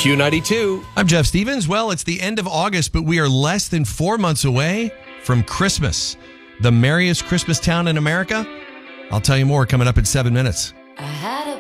Q92. I'm Jeff Stevens. Well, it's the end of August, but we are less than 4 months away from Christmas. The merriest Christmas town in America? I'll tell you more coming up in 7 minutes.